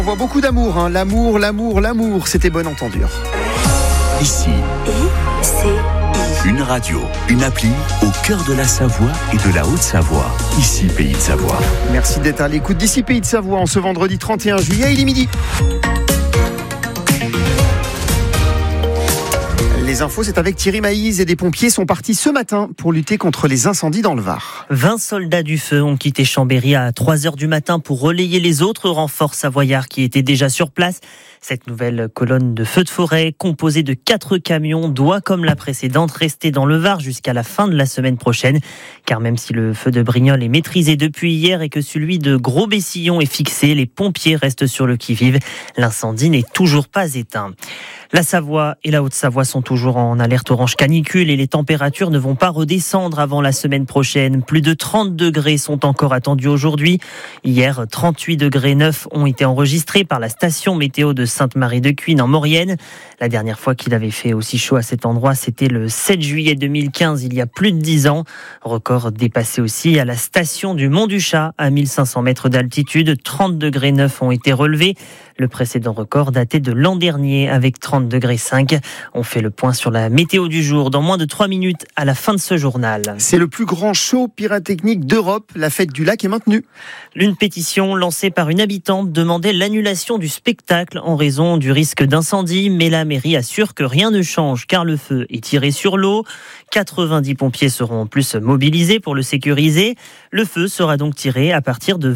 On voit beaucoup d'amour, hein. L'amour, c'était bonne entendure. Ici, une radio, une appli au cœur de la Savoie et de la Haute-Savoie. Ici, Pays de Savoie. Merci d'être à l'écoute d'ici Pays de Savoie en ce vendredi 31 juillet, il est midi. Les infos, c'est avec Thierry Maïz et des pompiers sont partis ce matin pour lutter contre les incendies dans le Var. 20 soldats du feu ont quitté Chambéry à 3h du matin pour relayer les autres renforts savoyards qui étaient déjà sur place. Cette nouvelle colonne de feux de forêt, composée de 4 camions, doit, comme la précédente, rester dans le Var jusqu'à la fin de la semaine prochaine. Car même si le feu de Brignoles est maîtrisé depuis hier et que celui de Gros-Bessillon est fixé, les pompiers restent sur le qui-vive. L'incendie n'est toujours pas éteint. La Savoie et la Haute-Savoie sont toujours en alerte orange canicule et les températures ne vont pas redescendre avant la semaine prochaine. Plus de 30 degrés sont encore attendus aujourd'hui. Hier, 38 degrés 9 ont été enregistrés par la station météo de Sainte-Marie-de-Cuines en Maurienne. La dernière fois qu'il avait fait aussi chaud à cet endroit, c'était le 7 juillet 2015, il y a plus de 10 ans. Record dépassé aussi à la station du Mont-du-Chat, à 1500 mètres d'altitude. 30 degrés 9 ont été relevés. Le précédent record datait de l'an dernier avec 30 degrés 5. On fait le point sur la météo du jour dans moins de 3 minutes à la fin de ce journal. C'est le plus grand show pyrotechnique d'Europe. La fête du lac est maintenue. Une pétition lancée par une habitante demandait l'annulation du spectacle en raison du risque d'incendie, mais la mairie assure que rien ne change car le feu est tiré sur l'eau. 90 pompiers seront en plus mobilisés pour le sécuriser. Le feu sera donc tiré à partir de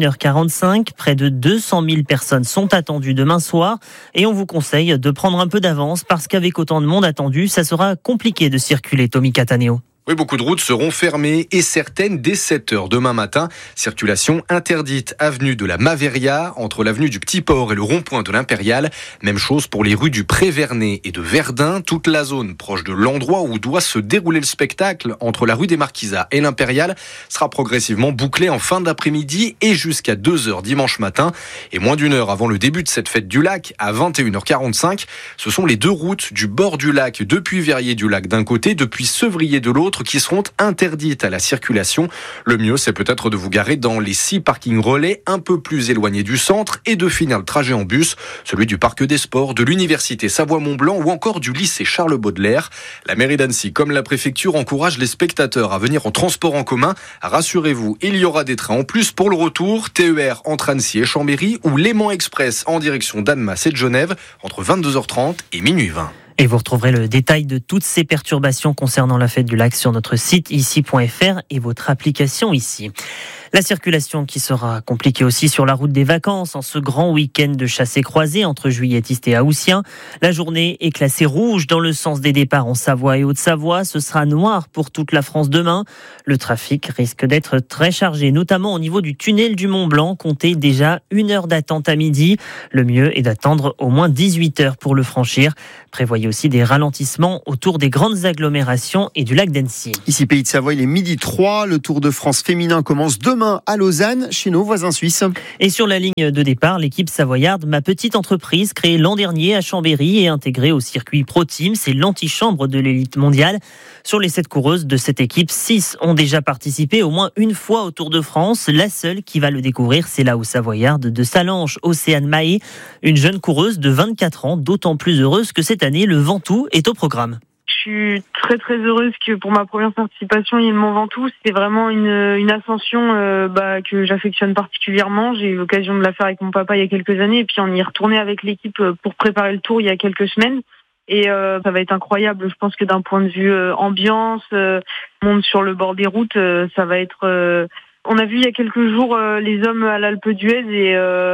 21h45. Près de 200 000 personnes sont attendues demain soir et on vous conseille de prendre un peu d'avance parce qu'avec autant de monde attendu, ça sera compliqué de circuler. Tommy Cataneo. Oui, beaucoup de routes seront fermées et certaines dès 7h demain matin. Circulation interdite avenue de la Maveria, entre l'avenue du Petit Port et le rond-point de l'Impérial. Même chose pour les rues du Pré-Vernet et de Verdun. Toute la zone proche de l'endroit où doit se dérouler le spectacle, entre la rue des Marquisats et l'Impérial, sera progressivement bouclée en fin d'après-midi et jusqu'à 2h dimanche matin. Et moins d'une heure avant le début de cette fête du lac, à 21h45, ce sont les 2 routes du bord du lac, depuis Verrier du Lac d'un côté, depuis Sevrier de l'autre, qui seront interdites à la circulation. Le mieux, c'est peut-être de vous garer dans les 6 parkings relais un peu plus éloignés du centre et de finir le trajet en bus, celui du Parc des Sports, de l'Université Savoie-Mont-Blanc ou encore du lycée Charles Baudelaire. La mairie d'Annecy, comme la préfecture, encourage les spectateurs à venir en transport en commun. Rassurez-vous, il y aura des trains en plus pour le retour, TER entre Annecy et Chambéry ou Léman Express en direction d'Annemasse et de Genève entre 22h30 et minuit 20. Et vous retrouverez le détail de toutes ces perturbations concernant la fête du lac sur notre site ici.fr et votre application ici. La circulation qui sera compliquée aussi sur la route des vacances en ce grand week-end de chassé-croisé entre Juilletistes et Haussiens. La journée est classée rouge dans le sens des départs en Savoie et Haute-Savoie. Ce sera noir pour toute la France demain. Le trafic risque d'être très chargé, notamment au niveau du tunnel du Mont-Blanc. Comptez déjà 1 heure d'attente à midi. Le mieux est d'attendre au moins 18 heures pour le franchir. Prévoyez aussi des ralentissements autour des grandes agglomérations et du lac d'Annecy. Ici Pays de Savoie, il est midi 3. Le Tour de France féminin commence demain à Lausanne, chez nos voisins suisses. Et sur la ligne de départ, l'équipe savoyarde Ma Petite Entreprise, créée l'an dernier à Chambéry et intégrée au circuit Pro Team, c'est l'antichambre de l'élite mondiale. Sur les 7 coureuses de cette équipe, 6 ont déjà participé au moins une fois au Tour de France. La seule qui va le découvrir, c'est la Haut-Savoyarde de Salanches, Océane Mahé, une jeune coureuse de 24 ans, d'autant plus heureuse que cette année, le Ventoux est au programme. Je suis très très heureuse que pour ma première participation, il y ait le Mont Ventoux. C'est vraiment une ascension que j'affectionne particulièrement. J'ai eu l'occasion de la faire avec mon papa il y a quelques années et puis on y est retourné avec l'équipe pour préparer le tour il y a quelques semaines. Et ça va être incroyable. Je pense que d'un point de vue ambiance, monde sur le bord des routes, ça va être... On a vu il y a quelques jours les hommes à l'Alpe d'Huez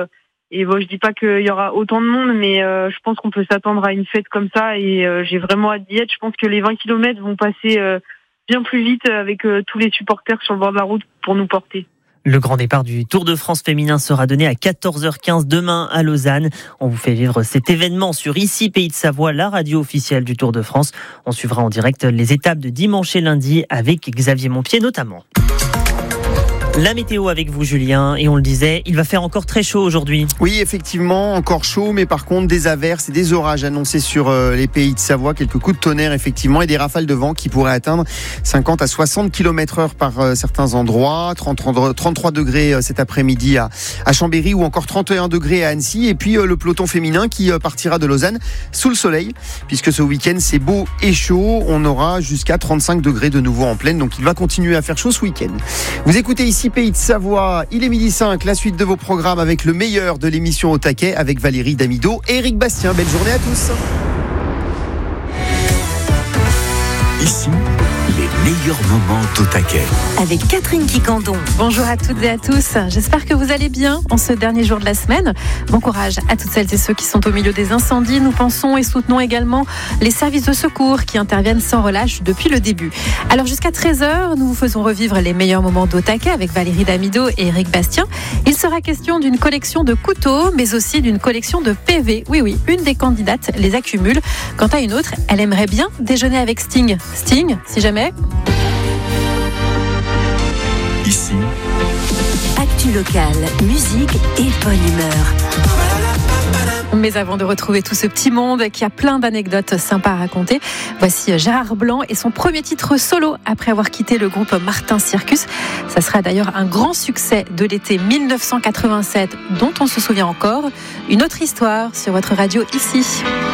et bon, je dis pas qu'il y aura autant de monde, mais je pense qu'on peut s'attendre à une fête comme ça et j'ai vraiment hâte d'y être. Je pense que les 20 km vont passer bien plus vite avec tous les supporters sur le bord de la route pour nous porter. Le grand départ du Tour de France féminin sera donné à 14h15 demain à Lausanne. On vous fait vivre cet événement sur Ici Pays de Savoie, la radio officielle du Tour de France. On suivra en direct les étapes de dimanche et lundi avec Xavier Montpied notamment. La météo avec vous Julien, et on le disait, il va faire encore très chaud aujourd'hui. Oui, effectivement, encore chaud, mais par contre des averses et des orages annoncés sur les pays de Savoie, quelques coups de tonnerre effectivement et des rafales de vent qui pourraient atteindre 50 à 60 km/h par certains endroits, 33 degrés cet après-midi à Chambéry ou encore 31 degrés à Annecy, et puis le peloton féminin qui partira de Lausanne sous le soleil, puisque ce week-end c'est beau et chaud, on aura jusqu'à 35 degrés de nouveau en pleine, donc il va continuer à faire chaud ce week-end. Vous écoutez ici Pays de Savoie, il est 12h05, la suite de vos programmes avec le meilleur de l'émission Au Taquet avec Valérie Damido et Eric Bastien. Belle journée à tous. Ici, les meilleurs moments d'Au Taquet. Avec Catherine Quicandon. Bonjour à toutes et à tous. J'espère que vous allez bien en ce dernier jour de la semaine. Bon courage à toutes celles et ceux qui sont au milieu des incendies. Nous pensons et soutenons également les services de secours qui interviennent sans relâche depuis le début. Alors jusqu'à 13h, nous vous faisons revivre les meilleurs moments d'Au Taquet avec Valérie Damido et Eric Bastien. Il sera question d'une collection de couteaux, mais aussi d'une collection de PV. Oui, une des candidates les accumule. Quant à une autre, elle aimerait bien déjeuner avec Sting. Sting, si jamais. Ici, Actu locale, musique et bonne humeur. Mais avant de retrouver tout ce petit monde qui a plein d'anecdotes sympas à raconter, voici Gérard Blanc et son premier titre solo après avoir quitté le groupe Martin Circus. Ça sera d'ailleurs un grand succès de l'été 1987 dont on se souvient encore. Une autre histoire sur votre radio ici.